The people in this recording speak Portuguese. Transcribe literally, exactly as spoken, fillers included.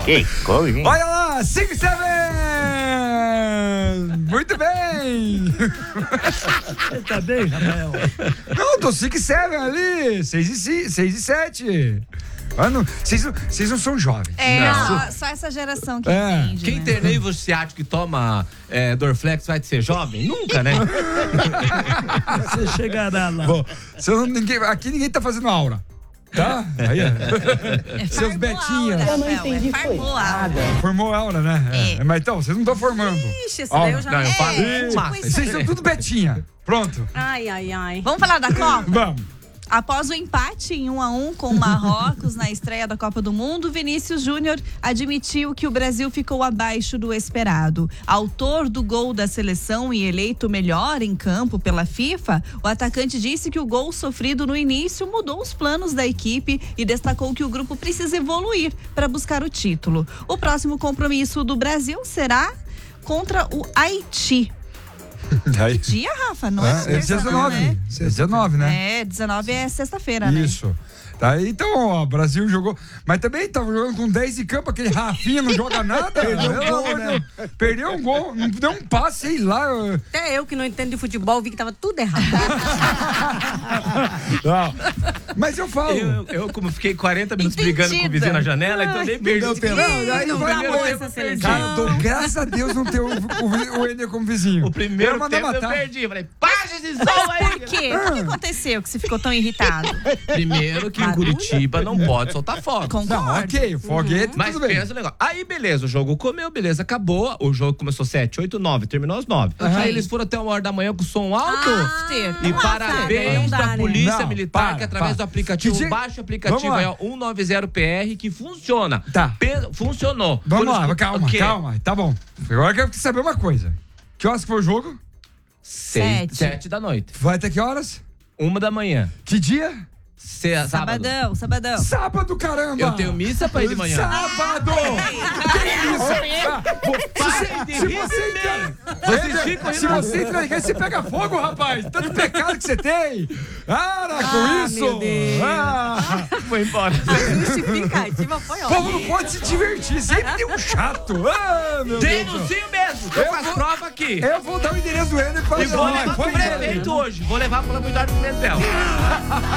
Que coisa, hein? Olha lá, cinco sete! Muito bem! Você tá bem, Rafael? Não, tô cinco sete ali, seis e sete. Ah, não, vocês, não, vocês não são jovens. É, Não. só, só essa geração que É. entende, Quem né? tem nervo ciático que toma é, Dorflex vai ser jovem? Nunca, né? Você chegará lá. Bom, você não- ninguém, aqui ninguém tá fazendo aura. Tá? Aí, ó. É Seus farmou Betinhas. aura, Eu não Rafael, entendi, é foi farmou aura. Formou aura, né? É. É. Mas então, vocês não estão formando. Ixi, esse daí eu já Não, eu é, falo tipo fumaça. isso Vocês aí. são tudo Betinha. Pronto. Ai, ai, ai. Vamos falar da Copa? Vamos. Após o empate em um a um com o Marrocos na estreia da Copa do Mundo, Vinícius Júnior admitiu que o Brasil ficou abaixo do esperado. Autor do gol da seleção e eleito melhor em campo pela FIFA, o atacante disse que o gol sofrido no início mudou os planos da equipe e destacou que o grupo precisa evoluir para buscar o título. O próximo compromisso do Brasil será contra o Haiti. Aí. Dia, Rafa? Não é, É, é terça, não, dezenove. né? É dezenove, né? É, dezenove é sexta-feira, né? Isso. Tá, então, ó, o Brasil jogou. Mas também tava jogando com dez de campo, aquele Rafinha não joga nada. Perdeu um gol, né? Perdeu um gol, não deu um passe, sei lá. Até eu que não entendo de futebol vi que tava tudo errado. Não. Mas eu falo. Eu, eu, como fiquei quarenta minutos Entendida. brigando com o vizinho na janela, então nem perdi. deu tempo. Não, Aí não vai, tá meu boa Deus. essa seleção. Cara, eu dou graças a Deus não ter o, o, o Ender como vizinho. O primeiro Eu ia mandar tempo eu matar. perdi. Falei, para esse som aí. Por quê? O que aconteceu que você ficou tão irritado? Primeiro que em Curitiba não pode soltar fogo. Concordo. Não, ok, o foguete, Mas tudo bem. pensa o negócio. Aí, beleza, o jogo comeu, beleza, acabou. O jogo começou sete, oito, nove, terminou às nove. Ok. Aí eles foram até uma hora da manhã com som alto. After. E Não, parabéns não dá, pra né? Polícia Não, Militar, para, que através para. do aplicativo, Que dia- baixa o aplicativo Vamos lá. aí, ó, cento e noventa P R, que funciona. Tá. Pe- Funcionou. Vamos Quando lá, escu- calma, o quê? calma. Tá bom. Agora eu quero saber uma coisa. Que horas que foi o jogo? Seis, Sete. sete da noite. Vai até que horas? Uma da manhã. Que dia? Se, sábado. Sabadão, sabadão. Sábado, caramba! Eu tenho missa pra ir de manhã. Sábado! Tem isso! Ah, pô, se, de se rir você de entra, Vocês entra- ficam se rindo. você entra na igreja, você pega fogo, rapaz! Tanto pecado que você tem! Para com Ah, isso! meu Deus. Ah, Vou embora. A justificativa foi o povo ótima. não pode se divertir, sempre tem um chato! Ah, meu Deus! Denuncio mesmo. Tô Eu com as vou- provas aqui. Eu vou dar o endereço do Ender pra E vou Vai, levar pro põe prefeito hoje. Vou levar pra Comunidade Pimentel.